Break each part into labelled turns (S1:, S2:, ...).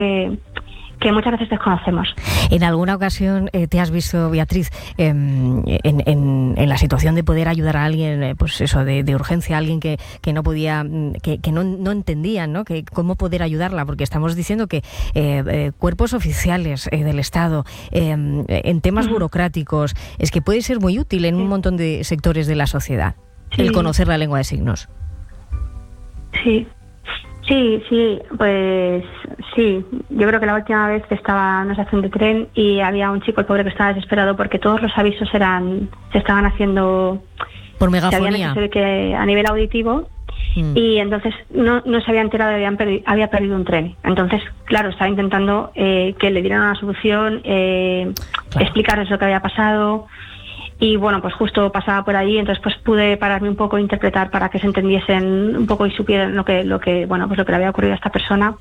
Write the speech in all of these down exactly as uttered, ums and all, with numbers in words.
S1: que, que muchas veces desconocemos.
S2: En alguna ocasión eh, te has visto, Beatriz, eh, en, en, en la situación de poder ayudar a alguien, eh, pues eso, de, de urgencia, a alguien que, que no podía, que, que no, no entendían, ¿no? Que cómo poder ayudarla, porque estamos diciendo que eh, eh, cuerpos oficiales eh, del Estado, eh, en temas uh-huh. burocráticos, es que puede ser muy útil en sí. un montón de sectores de la sociedad, sí. el conocer la lengua de signos.
S1: Sí. Sí, sí, pues sí. Yo creo que la última vez que estaba en una estación de tren y había un chico, el pobre, que estaba desesperado porque todos los avisos eran se estaban haciendo
S2: por megafonía.
S1: Se habían hecho que a nivel auditivo mm. y entonces no, no se había enterado de que habían perdi, había perdido un tren. Entonces, claro, estaba intentando eh, que le dieran una solución, eh, claro. explicarles lo que había pasado. Y bueno, pues justo pasaba por ahí, entonces pues pude pararme un poco e interpretar para que se entendiesen un poco y supieran lo que, lo que, bueno, pues lo que le había ocurrido a esta persona.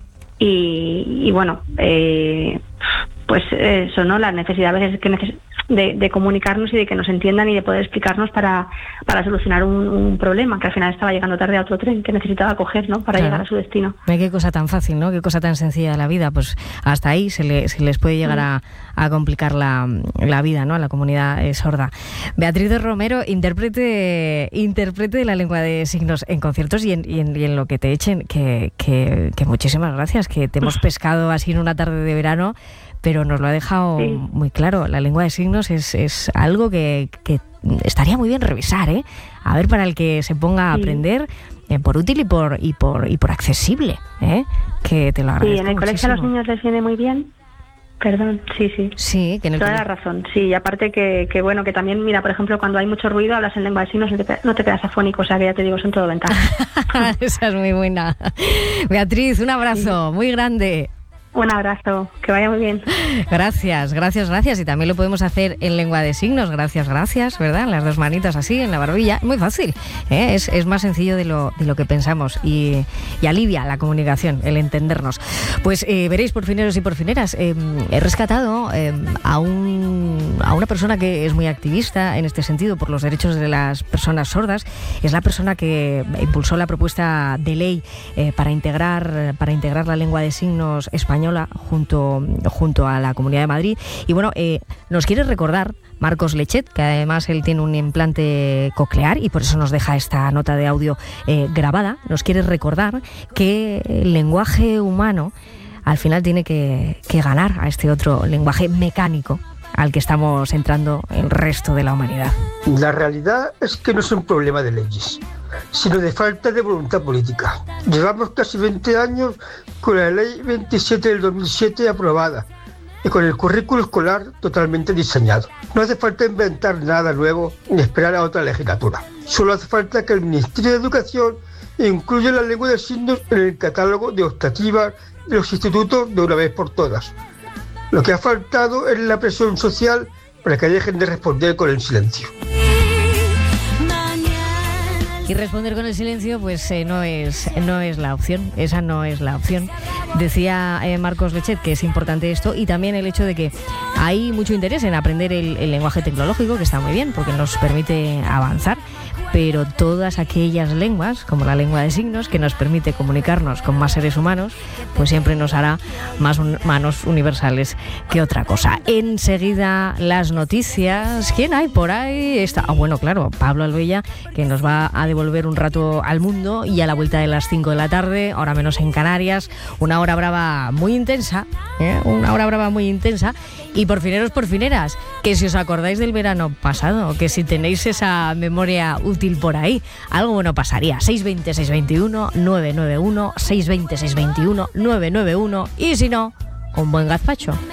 S1: Y, y bueno, eh, pues eso, ¿no? La necesidad a veces que neces- de, de comunicarnos y de que nos entiendan y de poder explicarnos para, para solucionar un, un problema, que al final estaba llegando tarde a otro tren que necesitaba coger, ¿no? Para claro. llegar a su destino.
S2: Qué cosa tan fácil, ¿no? Qué cosa tan sencilla de la vida. Pues hasta ahí se, le, se les puede llegar mm. a, a complicar la, la vida, ¿no? A la comunidad eh, sorda. Beatriz de Romero, intérprete, intérprete de la lengua de signos en conciertos y en, y en, y en lo que te echen, que, que, que muchísimas gracias, que te hemos pescado así en una tarde de verano, pero nos lo ha dejado sí. muy claro. La lengua de signos es, es algo que, que estaría muy bien revisar, ¿eh? A ver, para el que se ponga a sí. aprender, eh, por útil y por y por y por accesible, ¿eh? Que te lo agradezco.
S1: Sí, en el
S2: muchísimo.
S1: colegio a los niños les viene muy bien. Perdón, sí, sí.
S2: Sí, que en el
S1: Toda
S2: colegio.
S1: la razón, sí. Y aparte que, que, bueno, que también, mira, por ejemplo, cuando hay mucho ruido, hablas en lengua de signos, no te, no te quedas afónico, o sea, que ya te digo, son todo ventajas.
S2: Esa es muy buena. Beatriz, un abrazo sí. muy grande.
S1: Un abrazo, que vaya muy bien.
S2: Gracias, gracias, gracias. Y también lo podemos hacer en lengua de signos. Gracias, gracias, ¿verdad? Las dos manitas así, en la barbilla. Muy fácil, ¿eh? es, es más sencillo de lo, de lo que pensamos y, y alivia la comunicación, el entendernos. Pues eh, veréis, porfineros y porfineras, eh, he rescatado eh, a, un, a una persona que es muy activista en este sentido por los derechos de las personas sordas. Es la persona que impulsó la propuesta de ley eh, para integrar, para integrar la lengua de signos española junto, junto a la Comunidad de Madrid. Y bueno, eh, nos quiere recordar Marcos Lechet, que además él tiene un implante coclear y por eso nos deja esta nota de audio eh, grabada. Nos quiere recordar que el lenguaje humano al final tiene que, que ganar a este otro lenguaje mecánico al que estamos entrando el resto de la humanidad.
S3: La realidad es que no es un problema de leyes, sino de falta de voluntad política. Llevamos casi veinte años con la ley veintisiete del dos mil siete aprobada y con el currículo escolar totalmente diseñado. No hace falta inventar nada nuevo ni esperar a otra legislatura. Solo hace falta que el Ministerio de Educación incluya la lengua de signos en el catálogo de optativas de los institutos de una vez por todas. Lo que ha faltado es la presión social para que dejen de responder con el silencio.
S2: Y responder con el silencio, pues eh, no es no es la opción, esa no es la opción. Decía eh, Marcos Lechet que es importante esto y también el hecho de que hay mucho interés en aprender el, el lenguaje tecnológico, que está muy bien porque nos permite avanzar, pero todas aquellas lenguas, como la lengua de signos, que nos permite comunicarnos con más seres humanos, pues siempre nos hará más un, manos universales que otra cosa. Enseguida las noticias. ¿Quién hay por ahí? Está, ah, bueno, claro, Pablo Albella, que nos va a devolver un rato al mundo y a la vuelta de las cinco de la tarde, hora menos en Canarias, una hora brava muy intensa, ¿eh? una hora brava muy intensa. Y porfineros, porfineras, que si os acordáis del verano pasado, que si tenéis esa memoria útil por ahí, algo bueno pasaría. seis veinte, seiscientos veintiuno, novecientos noventa y uno, seiscientos veinte, seiscientos veintiuno, novecientos noventa y uno y si no, un buen gazpacho.